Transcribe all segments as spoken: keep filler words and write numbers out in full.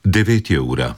devet je ura.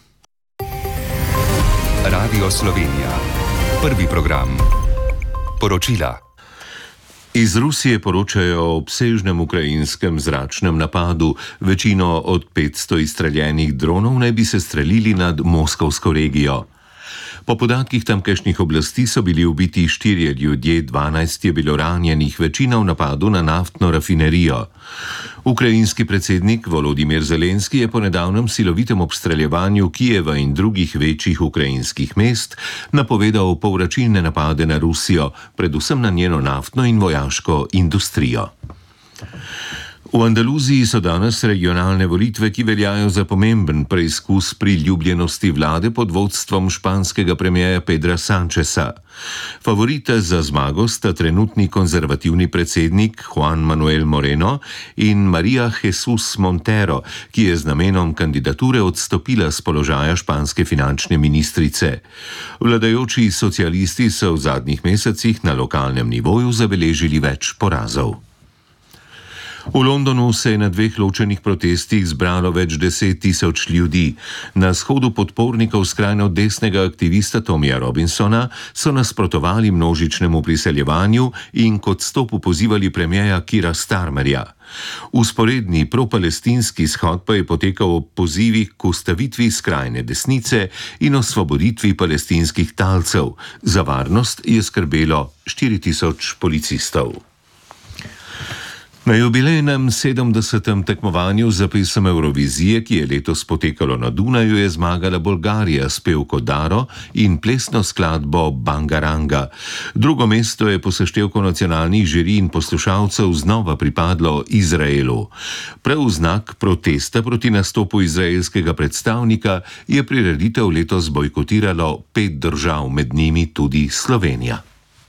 Radio Slovenija. Prvi program. Poročila. Iz Rusije poročajo o obsežnem ukrajinskem zračnem napadu. Večino od petsto izstreljenih dronov naj bi se strelili nad moskovsko regijo. Po podatkih tamkajšnjih oblasti so bili ubiti štirje ljudje, dvanajst je bilo ranjenih, večina v napadu na naftno rafinerijo. Ukrajinski predsednik Volodimir Zelenski je po nedavnem silovitem obstreljevanju Kijeva in drugih večjih ukrajinskih mest napovedal povračilne napade na Rusijo, predvsem na njeno naftno in vojaško industrijo. V Andaluziji so danes regionalne volitve, ki veljajo za pomemben preizkus priljubljenosti vlade pod vodstvom španskega premierja Pedra Sancheza. Favorita za zmago sta trenutni konzervativni predsednik Juan Manuel Moreno in María Jesús Montero, ki je z namenom kandidature odstopila z položaja španske finančne ministrice. Vladajoči socialisti so v zadnjih mesecih na lokalnem nivoju zabeležili več porazov. V Londonu se je na dveh ločenih protestih zbralo več deset tisoč ljudi. Na shodu podpornikov skrajno desnega aktivista Tomija Robinsona so nasprotovali množičnemu priseljevanju in k odstopu pozivali premierja Keira Starmerja. Vzporedni propalestinski shod pa je potekal ob pozivih k ustavitvi skrajne desnice in osvoboditvi palestinskih talcev. Za varnost je skrbelo štiri tisoč policistov. Na jubilejnem sedemdesetem tekmovanju za pesem Evrovizije, ki je letos potekalo na Dunaju, je zmagala Bolgarija s pevko Daro in plesno skladbo Bangaranga. Drugo mesto je po seštevku nacionalnih žirij in poslušalcev znova pripadlo Izraelu. Prav v znak protesta proti nastopu izraelskega predstavnika je prireditev letos bojkotiralo pet držav, med njimi tudi Slovenija.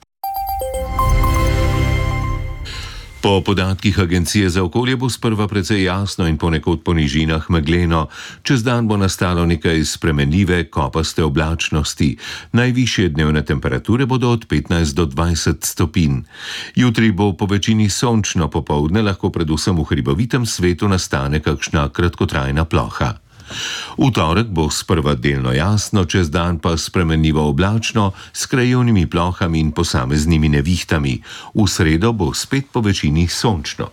Po podatkih Agencije za okolje bo sprva precej jasno in ponekod po nižinah megleno. Čez dan bo nastalo nekaj spremenljive, kopaste oblačnosti. Najvišje dnevne temperature bodo od petnajst do dvajset stopinj. Jutri bo po večini sončno, popoldne lahko predvsem v hribovitem svetu nastane kakšna kratkotrajna ploha. V torek bo sprva delno jasno, čez dan pa spremenljivo oblačno, s krajevnimi plohami in posameznimi nevihtami. V sredo bo spet po večini sončno.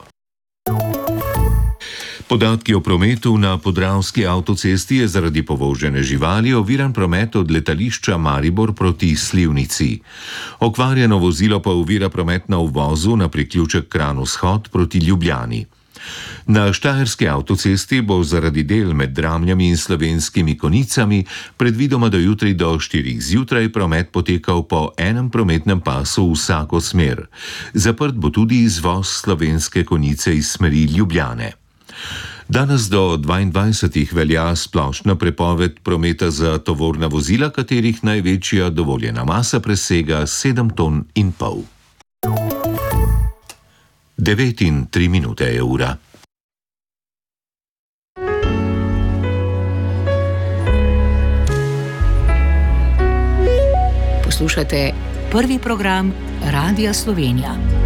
Podatki o prometu na Podravski avtocesti je zaradi povožene živali oviran promet od letališča Maribor proti Slivnici. Okvarjeno vozilo pa ovira promet na uvozu na priključek Kranj-Vzhod proti Ljubljani. Na Štajerski avtocesti bo zaradi del med Dramljami in Slovenskimi Konicami predvidoma do jutri do štirih zjutraj promet potekal po enem prometnem pasu v vsako smer. Zaprt bo tudi izvoz Slovenske Konice iz smeri Ljubljane. Danes do dvaindvajsetih velja splošna prepoved prometa za tovorna vozila, katerih največja dovoljena masa presega sedem ton in pol. Devet in tri minute je ura. Poslušate prvi program Radia Slovenija.